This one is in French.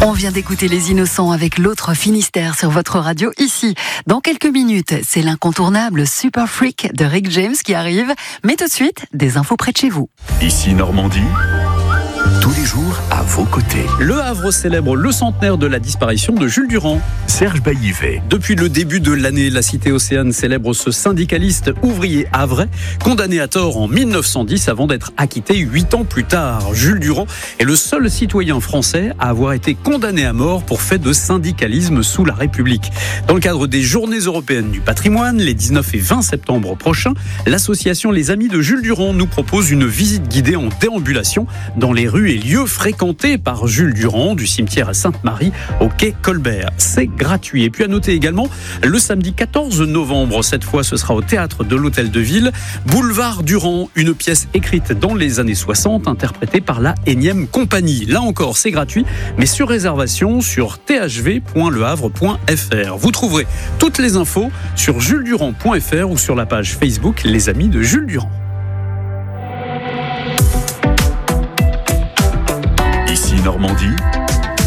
On vient d'écouter Les Innocents avec l'autre Finistère sur votre radio ici. Dans quelques minutes, c'est l'incontournable Super Freak de Rick James qui arrive. Mais tout de suite, des infos près de chez vous. Ici Normandie, tous les jours à vos côtés. Le Havre célèbre le centenaire de la disparition de Jules Durand. Serge Baillivet. Depuis le début de l'année, la Cité Océane célèbre ce syndicaliste ouvrier havrais, condamné à tort en 1910 avant d'être acquitté 8 ans plus tard. Jules Durand est le seul citoyen français à avoir été condamné à mort pour fait de syndicalisme sous la République. Dans le cadre des Journées européennes du patrimoine, les 19 et 20 septembre prochains, l'association Les Amis de Jules Durand nous propose une visite guidée en déambulation dans les rues et lieux fréquentés par Jules Durand, du cimetière à Sainte-Marie au quai Colbert. C'est gratuit. Et puis à noter également, le samedi 14 novembre, cette fois ce sera au théâtre de l'Hôtel de Ville, Boulevard Durand, une pièce écrite dans les années 60, interprétée par la énième compagnie. Là encore, c'est gratuit, mais sur réservation sur thv.lehavre.fr. Vous trouverez toutes les infos sur julesdurand.fr ou sur la page Facebook Les Amis de Jules Durand. Ici Normandie,